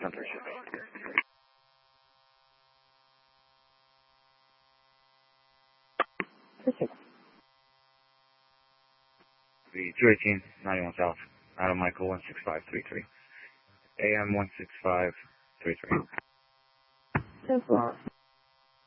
1036. Perfect. The 218, 91 South, Adam Michael 16533. AM 16533. 10-4.